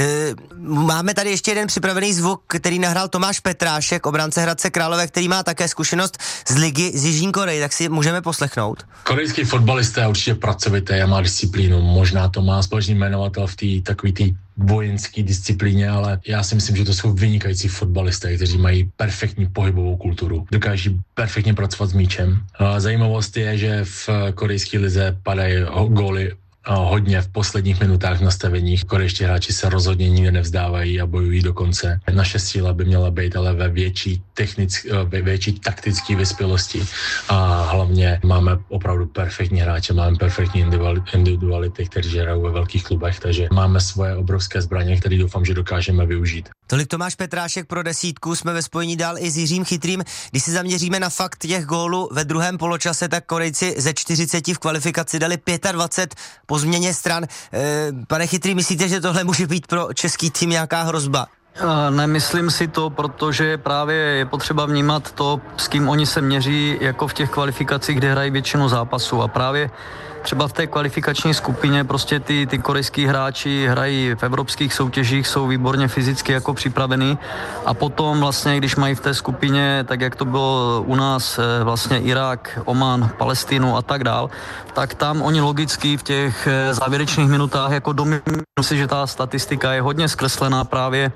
Máme tady ještě jeden připravený zvuk, který nahrál Tomáš Petrášek, obránce Hradce Králové, který má také zkušenost z ligy z Jižní Koreji, tak si můžeme poslechnout. Korejský fotbalista je určitě pracovitý a má disciplínu. Možná to má společný jmenovatel v té takový té vojenské disciplíně, ale já si myslím, že to jsou vynikající fotbalisté, kteří mají perfektní pohybovou kulturu. Dokáží perfektně pracovat s míčem. Zajímavost je, že v korejské lize padají góly hodně v posledních minutách v nastaveních. Korejští hráči se rozhodně nikde nevzdávají a bojují do konce. Naše síla by měla být ale ve větší, technick, ve větší taktické vyspělosti a hlavně máme opravdu perfektní hráče, máme perfektní individuality, kteří hrajou ve velkých klubech, takže máme svoje obrovské zbraně, které doufám, že dokážeme využít. Tolik Tomáš Petrášek pro desítku, jsme ve spojení dál i s Jiřím Chytrým. Když se zaměříme na fakt těch gólů ve druhém poločase, tak Korejci ze čtyřiceti v kvalifikaci dali dvacet pět po změně stran. E, pane Chytrý, myslíte, že tohle může být pro český tým nějaká hrozba? Nemyslím si to, protože právě je potřeba vnímat to, s kým oni se měří jako v těch kvalifikacích, kde hrají většinu zápasů a právě třeba v té kvalifikační skupině prostě ty, ty korejský hráči hrají v evropských soutěžích, jsou výborně fyzicky jako připravení a potom vlastně, když mají v té skupině, tak jak to bylo u nás, vlastně Irák, Oman, Palestínu a tak dál, tak tam oni logicky v těch závěrečných minutách jako dominují si, že ta statistika je hodně zkreslená právě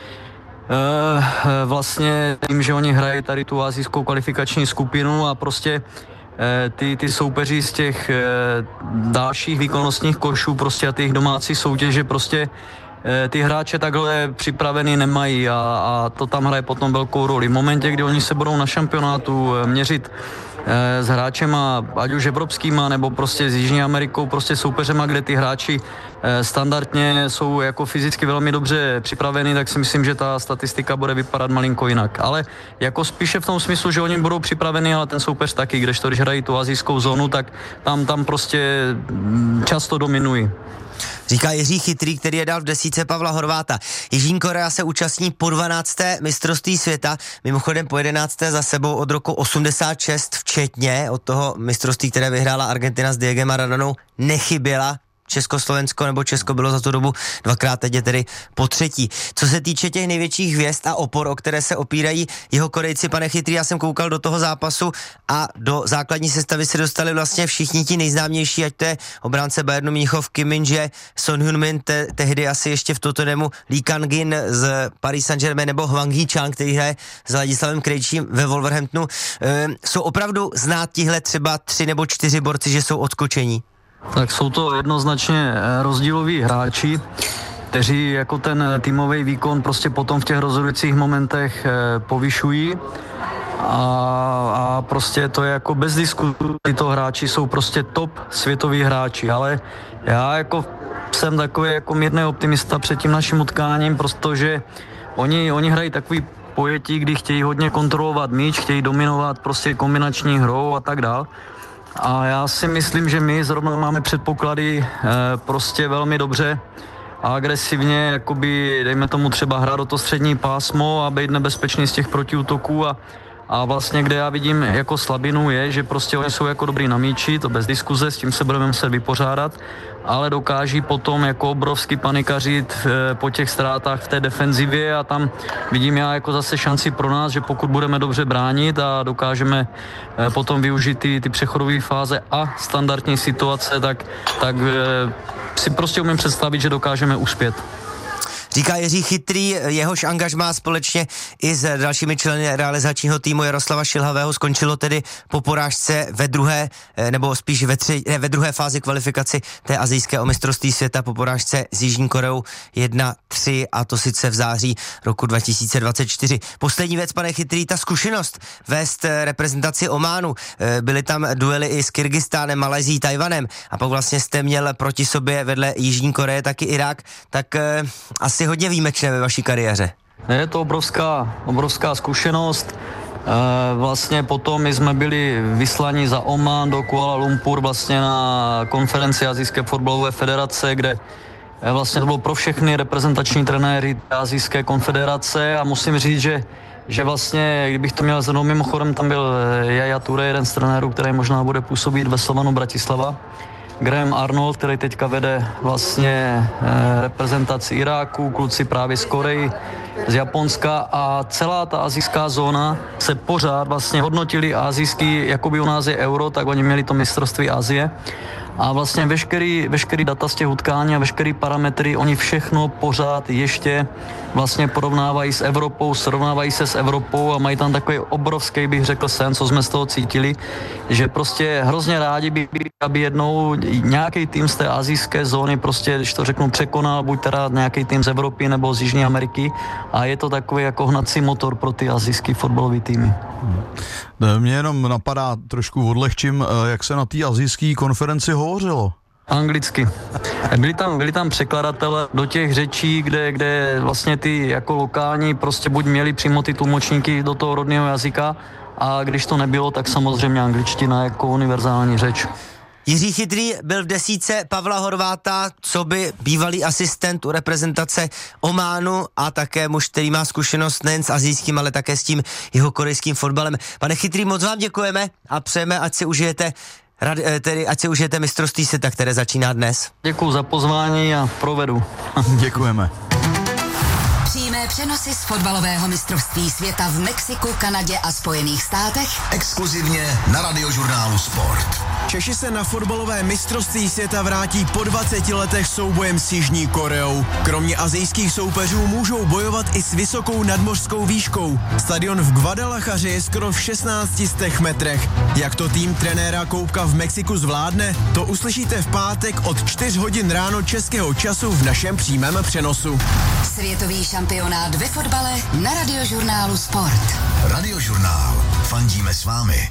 vlastně tím, že oni hrají tady tu asijskou kvalifikační skupinu a prostě Ty, ty soupeři z těch e, dalších výkonnostních košů prostě a těch domácí soutěže prostě e, ty hráče takhle připravený nemají a, a to tam hraje potom velkou roli. V momentě, kdy oni se budou na šampionátu e, měřit e, s hráčema, ať už evropskýma, nebo prostě s Jižní Amerikou, prostě soupeřema, kde ty hráči e, standardně jsou jako fyzicky velmi dobře připraveni, tak si myslím, že ta statistika bude vypadat malinko jinak. Ale jako spíše v tom smyslu, že oni budou připraveni, ale ten soupeř taky, kdežto když hrají tu asijskou zónu, tak tam, tam prostě často dominují. Říká Jiří Chytrý, který je dal v desíce Pavla Horváta. Jižní Korea se účastní po dvanácté mistrovství světa, mimochodem po jedenácté za sebou od roku osmdesát šest včetně, od toho mistrovství, které vyhrála Argentina s Diegem Maradonou, nechyběla. Československo nebo Česko bylo za tu dobu dvakrát, teď je tedy po třetí. Co se týče těch největších hvězd a opor, o které se opírají jeho Korejci, pane Chytrý, já jsem koukal do toho zápasu a do základní sestavy se dostali vlastně všichni ti nejznámější, ať to je obránce Bayernu Mnichov, Kim Min-jae, Son Heung-min, te, tehdy asi ještě v Tottenhamu, Lee Kang-in z Paris Saint-Germain nebo Hwang Hee-chang, který hraje s Ladislavem Krejčím ve Wolverhamptonu. E, jsou opravdu znát tihle třeba tři nebo čtyři borci, že jsou odskočení? Tak jsou to jednoznačně rozdíloví hráči. kteří jako ten týmový výkon prostě potom v těch rozhodujících momentech eh, povyšují a, a prostě to je jako bez diskuzí, tyto hráči jsou prostě top světoví hráči, ale já jako jsem takový jako mírný optimista před tím naším utkáním, protože oni, oni hrají takový pojetí, kdy chtějí hodně kontrolovat míč, chtějí dominovat prostě kombinační hrou a tak dál. A já si myslím, že my zrovna máme předpoklady e, prostě velmi dobře a agresivně, jakoby, dejme tomu třeba hrát do to střední pásmo a být nebezpečný z těch protiútoků a, a vlastně kde já vidím jako slabinu je, že prostě oni jsou jako dobrý na míči, to bez diskuze, s tím se budeme muset vypořádat, ale dokáží potom jako obrovsky panikařit e, po těch ztrátách v té defenzivě a tam vidím já jako zase šanci pro nás, že pokud budeme dobře bránit a dokážeme e, potom využít ty, ty přechodové fáze a standardní situace, tak, tak e, si prostě umím představit, že dokážeme uspět. Říká Jiří Chytrý, jehož angažmá společně i s dalšími členy realizačního týmu Jaroslava Šilhavého skončilo tedy po porážce ve druhé, nebo spíš ve, tři, ne, ve druhé fázi kvalifikaci té asijské o mistrovství světa po porážce s Jižní Koreou jedna tři, a to sice v září roku dva tisíce dvacet čtyři. Poslední věc, pane Chytrý, ta zkušenost vést reprezentaci Ománu. Byly tam duely i s Kyrgyzstánem, Malajzií, Tajvanem a pak vlastně jste měl proti sobě vedle Jižní Koreje taky Irák, tak eh, asi hodně výjimečné ve vaší kariéře. Je to obrovská, obrovská zkušenost. E, vlastně potom my jsme byli vyslaní za Oman do Kuala Lumpur vlastně na konferenci Asijské fotbalové federace, kde vlastně to bylo pro všechny reprezentační trenéry Asijské konfederace a musím říct, že že vlastně, kdybych to měl zhrnout, mimochodem tam byl Yaya Toure, jeden z trenérů, který možná bude působit ve Slovanu Bratislava, Graham Arnold, který teďka vede vlastně eh, reprezentaci Iráku, kluci právě z Koreji, z Japonska a celá ta asijská zóna se pořád vlastně hodnotili asijský, jakoby u nás je euro, tak oni měli to mistrovství Asie. A vlastně veškerý, veškerý data z těch utkání a veškerý parametry, oni všechno pořád ještě vlastně porovnávají s Evropou, srovnávají se s Evropou a mají tam takový obrovský, bych řekl, sen, co jsme z toho cítili, že prostě hrozně rádi by, aby jednou nějaký tým z té asijské zóny prostě, když to řeknu, překonal, buď teda nějaký tým z Evropy nebo z Jižní Ameriky a je to takový jako hnací motor pro ty asijský fotbalový týmy. Mě jenom napadá, trošku odlehčím, jak se na té asijské konferenci hovořilo. Anglicky. Byli tam, byli tam překladatelé do těch řečí, kde, kde vlastně ty jako lokální prostě buď měli přímo ty tlumočníky do toho rodného jazyka a když to nebylo, tak samozřejmě angličtina jako univerzální řeč. Jiří Chytrý byl v desítce Pavla Horváta, co by bývalý asistent u reprezentace Ománu a také muž, který má zkušenost nejen s asijským, ale také s tím jihokorejským fotbalem. Pane Chytrý, moc vám děkujeme a přejeme, ať si užijete tedy ať si užijete mistrovství světa, které začíná dnes. Děkuju za pozvání a provedu. Děkujeme. Přímé přenosy z fotbalového mistrovství světa v Mexiku, Kanadě a Spojených státech. Exkluzivně na Radiožurnálu Sport. Češi se na fotbalové mistrovství světa vrátí po dvaceti letech soubojem s Jižní Koreou. Kromě asijských soupeřů můžou bojovat i s vysokou nadmořskou výškou. Stadion v Guadalajaře je skoro v šestnácti stech metrech. Jak to tým trenéra Koubka v Mexiku zvládne, to uslyšíte v pátek od čtyř hodin ráno českého času v našem přímém přenosu. Světový šampionát ve fotbale na Radiožurnálu Sport. Radiožurnál. Fandíme s vámi.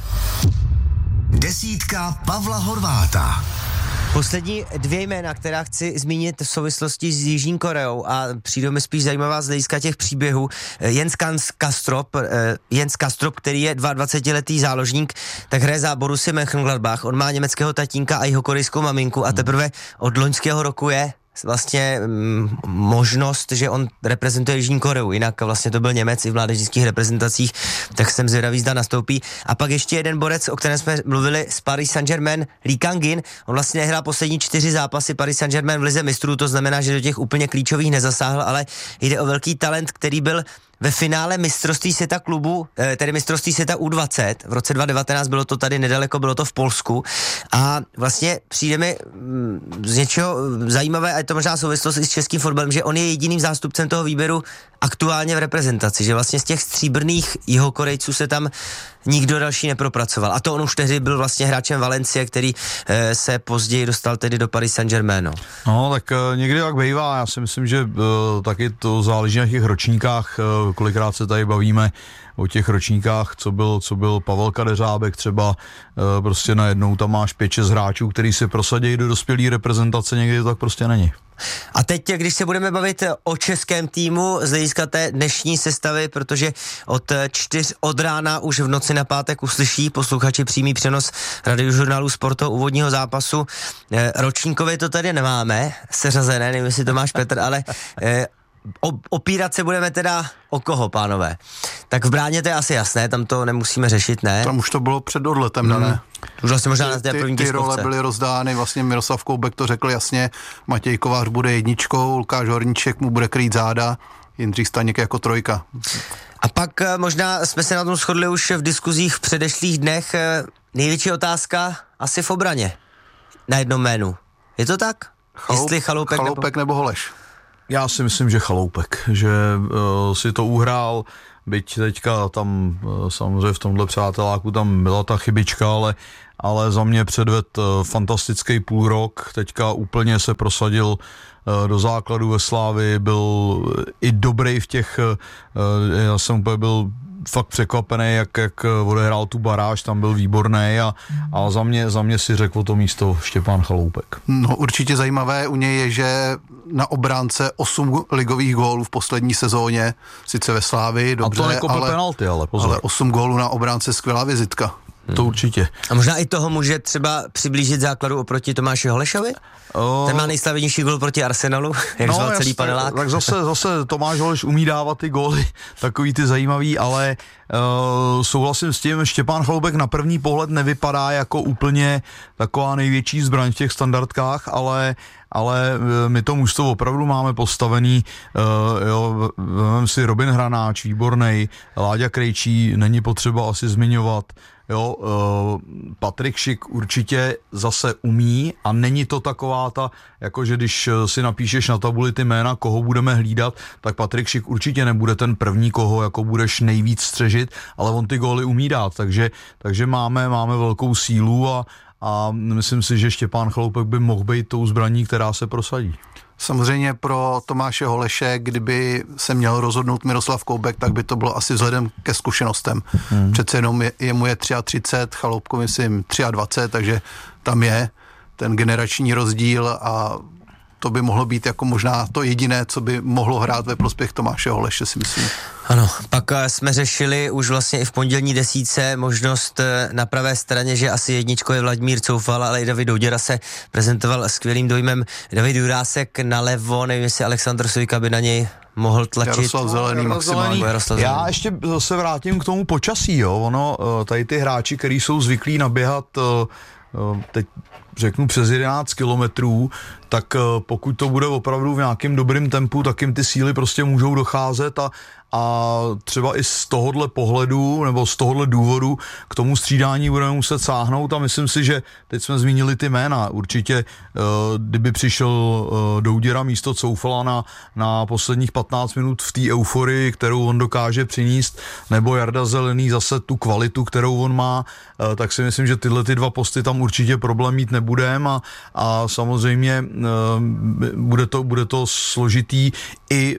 Desítka Pavla Horváta. Poslední dvě jména, která chci zmínit v souvislosti s Jižní Koreou a přijdou mi spíš zajímavá z hlediska těch příběhů. Jens Kastrop, Jens Kastrop, který je dvacetiletý záložník, tak hraje za Borussia Mönchengladbach. On má německého tatínka a jihokorejskou maminku a teprve od loňského roku je vlastně mm, možnost, že on reprezentuje Jižní Koreu, jinak vlastně to byl Němec i v mládežnických reprezentacích, tak jsem zvědavý, zda nastoupí. A pak ještě jeden borec, o kterém jsme mluvili, z Paris Saint-Germain, Lee Kang-in, on vlastně nehrál poslední čtyři zápasy Paris Saint-Germain v lize mistrů, to znamená, že do těch úplně klíčových nezasáhl, ale jde o velký talent, který byl ve finále mistrovství světa klubu, tedy mistrovství světa U dvacet, v roce dva tisíce devatenáct, bylo to tady nedaleko, bylo to v Polsku a vlastně přijde mi z něčeho zajímavé, a je to možná souvislost i s českým fotbalem, že on je jediným zástupcem toho výběru aktuálně v reprezentaci, že vlastně z těch stříbrných jihokorejců se tam nikdo další nepropracoval. A to on už tehdy byl vlastně hráčem Valencie, který e, se později dostal tedy do Paris Saint-Germain. No, no tak e, někdy tak bývá, já si myslím, že e, taky to záleží na těch ročníkách, e, kolikrát se tady bavíme o těch ročníkách, co byl, co byl Pavel Kadeřábek třeba, e, prostě najednou tam máš pět šest hráčů, který se prosadí do dospělé reprezentace, někdy to tak prostě není. A teď, když se budeme bavit o českém týmu z hlediska té dnešní sestavy, protože od čtyř od rána už v noci na pátek uslyší posluchači přímý přenos Radiožurnálu Sportu úvodního zápasu. E, ročníkově to tady nemáme seřazené, nevím, jestli to máš Petr, ale e, opírat se budeme teda o koho, pánové? Tak v bráně to je asi jasné, tam to nemusíme řešit, ne? Tam už to bylo před odletem, hmm. ne? Už vlastně možná na té ty, první ty tiskovce. role byly rozdány, vlastně Miroslav Koubek to řekl jasně, Matěj Kovář bude jedničkou, Lukáš Horníček mu bude krýt záda, Jindřich Staněk jako trojka. A pak možná jsme se na tom shodli už v diskuzích v předešlých dnech, největší otázka asi v obraně na jednom jménu. Je to tak? Chaloup, Jestli Chaloupek, Chaloupek nebo... nebo Holeš? Já si myslím, že Chaloupek, že uh, si to uhrál, byť teďka tam uh, samozřejmě v tomhle přáteláku tam byla ta chybička, ale, ale za mě předved uh, fantastický půl rok, teďka úplně se prosadil uh, do základu ve Slávii, byl i dobrý v těch, uh, já jsem úplně byl fakt překvapený, jak, jak odehrál tu baráž, tam byl výborný a, a za mě, za mě si řekl to místo Štěpán Chaloupek. No určitě zajímavé u něj je, že na obránce osm ligových gólů v poslední sezóně, sice ve Slávii, dobře, a to nekopl ale, penalty, ale pozor. Ale osm gólů na obránce, skvělá vizitka. Hmm. To určitě. A možná i toho může třeba přiblížit základu oproti Tomáši Holešovi? O... Ten má nejslavnější gól proti Arsenalu, jak no, zval celý jasný, panelák. Tak zase, zase Tomáš Holeš umí dávat ty góly, takový ty zajímavý, ale uh, souhlasím s tím, Štěpán Chaloupek na první pohled nevypadá jako úplně taková největší zbraň v těch standardkách, ale ale my to mužstvo opravdu máme postavený, uh, jo, vem si Robin Hranáč, výbornej, Láďa Krejčí, není potřeba asi zmiňovat, jo, uh, Patrik Šik určitě zase umí a není to taková ta, jakože když si napíšeš na tabuli ty jména, koho budeme hlídat, tak Patrik Šik určitě nebude ten první, koho jako budeš nejvíc střežit, ale on ty góly umí dát, takže, takže máme, máme velkou sílu a a myslím si, že Štěpán Chaloupek by mohl být tou zbraní, která se prosadí. Samozřejmě pro Tomáše Holeše, kdyby se měl rozhodnout Miroslav Koubek, tak by to bylo asi vzhledem ke zkušenostem. Hmm. Přece jenom je, jemu je třicet tři, Chaloupku myslím dvacet tři, takže tam je ten generační rozdíl a to by mohlo být jako možná to jediné, co by mohlo hrát ve prospěch Tomáše Holeše, si myslím. Ano, pak jsme řešili už vlastně i v pondělní desítce možnost na pravé straně, že asi jedničko je Vladimír Coufal, ale i David Douděra se prezentoval skvělým dojmem. David Jurásek nalevo, nevím, jestli Aleksandr Sojka by na něj mohl tlačit. Jaroslav Zelený maximálně. Jaroslav Zelený. Já ještě se vrátím k tomu počasí, jo. Ono, tady ty hráči, kteří jsou zvyklí naběhat teď řeknu přes jedenáct kilometrů, tak pokud to bude opravdu v nějakém dobrým tempu, tak jim ty síly prostě můžou docházet a, a třeba i z tohohle pohledu nebo z tohohle důvodu k tomu střídání budeme muset sáhnout a myslím si, že teď jsme zmínili ty jména. Určitě, kdyby přišel Douděra místo Coufala na, na posledních patnáct minut v té euforii, kterou on dokáže přinést, nebo Jarda Zelený zase tu kvalitu, kterou on má, tak si myslím, že tyhle ty dva posty tam určitě problém mít nebudeme a, a samozřejmě bude to, bude to složitý i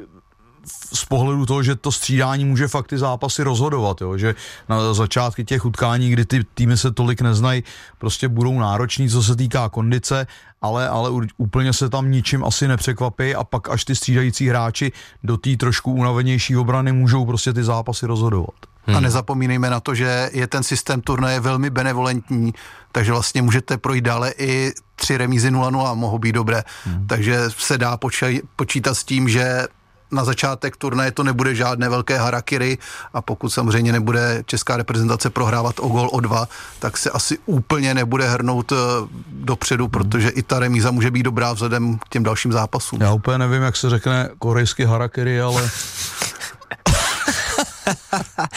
z pohledu toho, že to střídání může fakt ty zápasy rozhodovat, jo? Že na začátky těch utkání, kdy ty týmy se tolik neznají, prostě budou nároční, co se týká kondice, ale, ale úplně se tam ničím asi nepřekvapí a pak až ty střídající hráči do té trošku unavenější obrany můžou prostě ty zápasy rozhodovat. Hmm. A nezapomínejme na to, že je ten systém turnaje velmi benevolentní, takže vlastně můžete projít dále i tři remízy nula nula mohou být dobré. Hmm. Takže se dá počí, počítat s tím, že na začátek turnaje to nebude žádné velké harakiri a pokud samozřejmě nebude česká reprezentace prohrávat o gól o dva, tak se asi úplně nebude hrnout dopředu, protože i ta remíza může být dobrá vzhledem k těm dalším zápasům. Já úplně nevím, jak se řekne korejský harakiri, ale...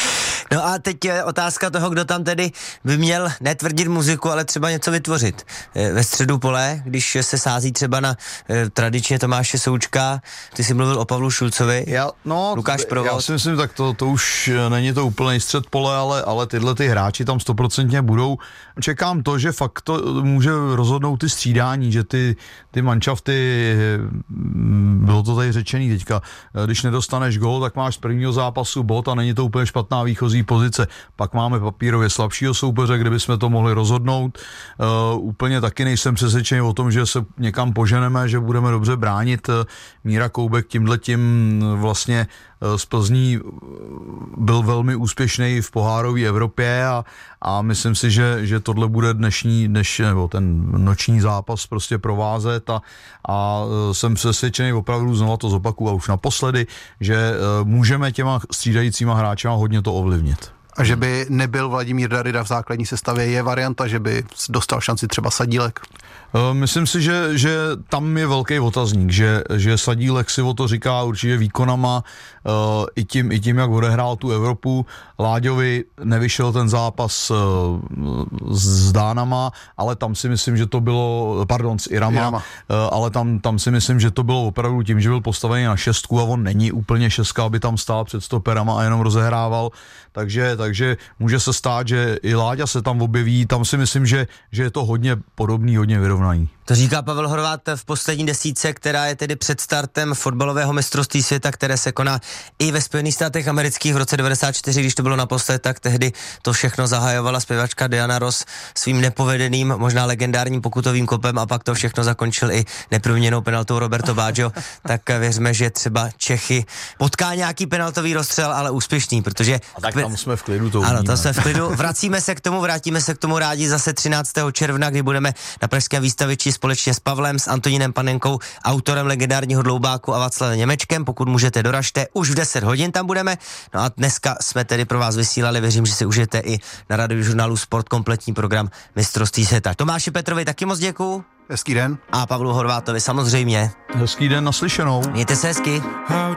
No a teď je otázka toho, kdo tam tedy by měl netvrdit muziku, ale třeba něco vytvořit. Ve středu pole, když se sází třeba na eh, tradičně Tomáše Součka, ty jsi mluvil o Pavlu Šulcovi, já, no, Lukáš Provod. Já si myslím, tak to, to už není to úplný střed pole, ale, ale tyhle ty hráči tam stoprocentně budou. Čekám to, že fakt to může rozhodnout ty střídání, že ty, ty manšafty, bylo to tady řečený teďka, když nedostaneš gól, tak máš z prvního zápasu bod a není to úplně špatná výchozí pozice. Pak máme papírově slabšího soupeře, kde bychom to mohli rozhodnout. Uh, úplně taky nejsem přesvědčený o tom, že se někam poženeme, že budeme dobře bránit. Míra Koubek tímhletím vlastně z Plzní byl velmi úspěšný v pohárové Evropě a, a myslím si, že, že tohle bude dnešní, dneš, nebo ten noční zápas prostě provázet a, a jsem přesvědčený opravdu, znova to zopakuju a už naposledy, že můžeme těma střídajícíma hráčema hodně to ovlivnit. A že by nebyl Vladimír Darida v základní sestavě, je varianta, že by dostal šanci třeba Sadílek? Myslím si, že, že tam je velký otazník, že, že Sadílek si o to říká určitě výkonama, uh, i, tím, i tím, jak odehrál tu Evropu. Láďovi nevyšel ten zápas uh, s Dánama, ale tam si myslím, že to bylo, pardon, s Irama, Irama. Uh, ale tam, tam si myslím, že to bylo opravdu tím, že byl postavený na šestku a on není úplně šestka, aby tam stál před stoperama a jenom rozehrával, takže, takže může se stát, že i Láďa se tam objeví, tam si myslím, že, že je to hodně podobný, hodně vyrovnaný. To říká Pavel Horváth v poslední desítce, která je tedy před startem fotbalového mistrovství světa, které se koná i ve Spojených státech amerických v roce devadesát čtyři, když to bylo naposled, tak tehdy to všechno zahajovala zpěvačka Diana Ross svým nepovedeným, možná legendárním pokutovým kopem a pak to všechno zakončil i neproměnnou penaltou Roberto Baggio. Tak věřme, že třeba Čechy potká nějaký penaltový rozstřel, ale úspěšný, protože... A tak tam jsme v klidu, to Ano, uvidíme. to jsme v klidu. Vracíme se k tomu, vrátíme se k tomu rádi zase třináctého června, kdy budeme na pražském výstavišti společně s Pavlem, s Antonínem Panenkou, autorem legendárního Dloubáku a Václavem Němečkem. Pokud můžete, doražte, už v deset hodin tam budeme. No a dneska jsme tedy pro vás vysílali, věřím, že si užijete i na Radiožurnálu Sport kompletní program mistrovství světa. Tomáši Petrovi taky moc děkuju. Hezký den. A Pavlu Horvátovi samozřejmě. Hezký den, naslyšenou. Mějte se hezky.